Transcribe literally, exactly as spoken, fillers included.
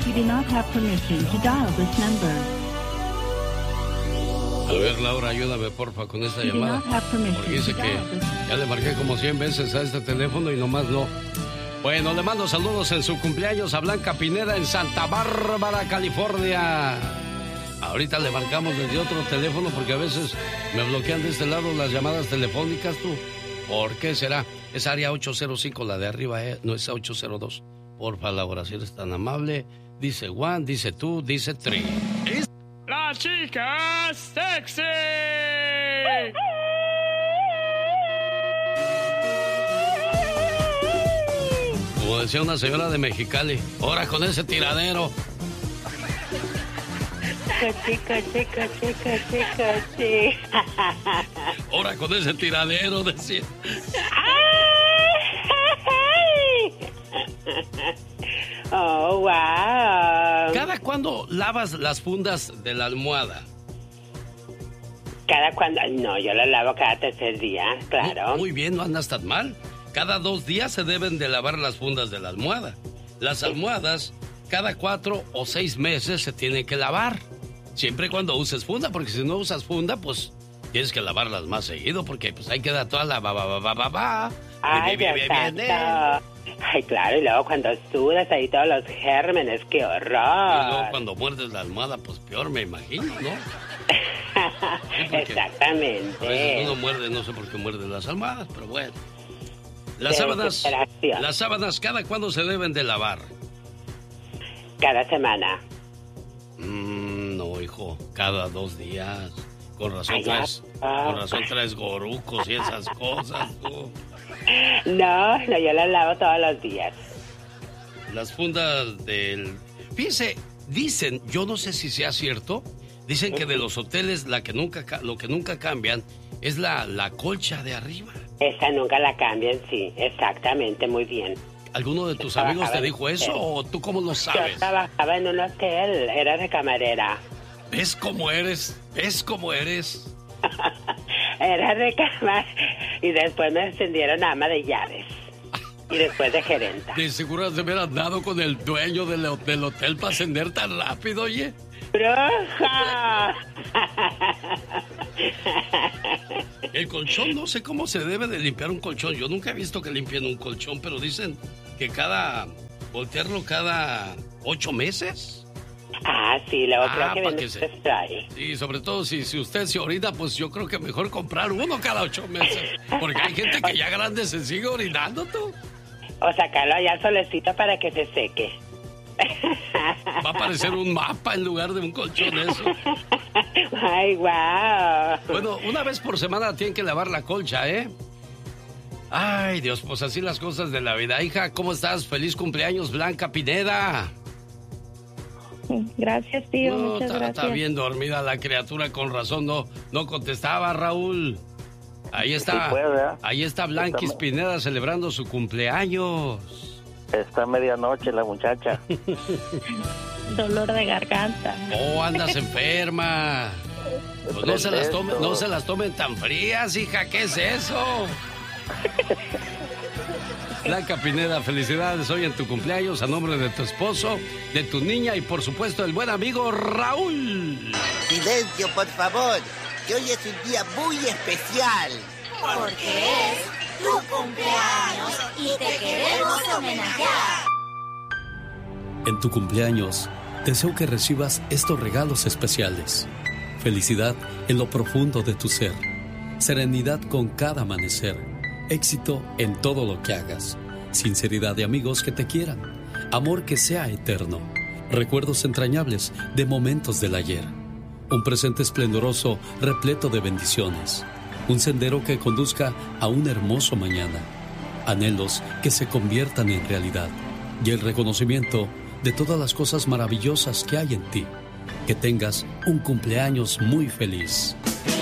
You do not have permission to dial this number. A ver, Laura, ayúdame, porfa, con esta You llamada. do not have permission Porque dice to que dial this number. ya le marqué como cien veces a este teléfono y nomás no. Bueno, le mando saludos en su cumpleaños a Blanca Pineda en Santa Bárbara, California. Ahorita le marcamos desde otro teléfono porque a veces me bloquean de este lado las llamadas telefónicas, tú. ¿Por qué será? Es área ocho cero cinco, la de arriba, ¿eh? No es ocho cero dos. Porfa, Laura, si eres tan amable. Dice Juan, dice tú, dice Tri. ¡La chica sexy! Como decía una señora de Mexicali, ahora con ese tiradero. Chica, chica, chica, chica, chica. Ahora con ese tiradero, decía. Oh, wow. ¿Cada cuándo lavas las fundas de la almohada? Cada cuando... No, yo la lavo cada tercer día, claro. Muy bien, no andas tan mal. Cada dos días se deben de lavar las fundas de la almohada. Las almohadas, cada cuatro o seis meses se tienen que lavar. Siempre y cuando uses funda, porque si no usas funda, pues tienes que lavarlas más seguido, porque pues ahí queda toda la ba ba ba ba ba ba. Ay, bien, Dios bien, bien, santo. Ay, claro, y luego cuando sudas ahí todos los gérmenes, qué horror. Y luego cuando muerdes la almohada, pues peor me imagino, ¿no? Sí, exactamente. A veces uno muerde, no sé por qué muerde las almohadas, pero bueno. Las sábanas, las sábanas, ¿cada cuándo se deben de lavar? Cada semana. Mm, no, hijo, cada dos días. Con razón Ay, traes, ah. con razón traes gorucos y esas cosas, tú. No, no, yo la lavo todos los días. Las fundas del... Fíjese, dicen, yo no sé si sea cierto, dicen que de los hoteles la que nunca, lo que nunca cambian es la, la colcha de arriba. Esa nunca la cambian, sí, exactamente, muy bien. ¿Alguno de tus Yo amigos te trabajaba en dijo un eso hotel. o tú cómo lo sabes? Yo trabajaba en un hotel, era de camarera. ¿Ves cómo eres? ¿Ves cómo eres? Era de camarera y después me ascendieron a ama de llaves. Y después de gerenta. De seguro has de haber andado con el dueño del, del hotel para ascender tan rápido, oye. ¡Bruja! El colchón, no sé cómo se debe de limpiar un colchón. Yo nunca he visto que limpien un colchón, pero dicen que cada... voltearlo cada ocho meses. Ah, sí, luego Ah, creo que pa' venden que se- spray. Sí, sobre todo si, si usted se orina, pues yo creo que mejor comprar uno cada ocho meses. Porque hay gente que ya grande se sigue orinando, tú. O sacarlo allá al solecito para que se seque. Va a parecer un mapa en lugar de un colchón eso. Ay, wow. Bueno, una vez por semana tienen que lavar la colcha, ¿eh? Ay, Dios, pues así las cosas de la vida. Hija, ¿cómo estás? Feliz cumpleaños, Blanca Pineda. Gracias, tío, No, muchas está, gracias. está bien dormida la criatura, con razón no, no contestaba, Raúl. Ahí está, Sí, pues, ¿verdad? ahí está Blanquis Está- Pineda celebrando su cumpleaños. Está a medianoche la muchacha. Dolor de garganta. Oh, andas enferma. Pues no se las tomen, no se las tomen tan frías, hija, ¿qué es eso? Blanca Pineda, felicidades hoy en tu cumpleaños a nombre de tu esposo, de tu niña y por supuesto el buen amigo Raúl. Silencio, por favor, que hoy es un día muy especial. Porque es tu cumpleaños y te queremos homenajear. En tu cumpleaños, deseo que recibas estos regalos especiales. Felicidad en lo profundo de tu ser. Serenidad con cada amanecer. Éxito en todo lo que hagas. Sinceridad de amigos que te quieran. Amor que sea eterno. Recuerdos entrañables de momentos del ayer. Un presente esplendoroso repleto de bendiciones. Un sendero que conduzca a un hermoso mañana. Anhelos que se conviertan en realidad. Y el reconocimiento de todas las cosas maravillosas que hay en ti. Que tengas un cumpleaños muy feliz.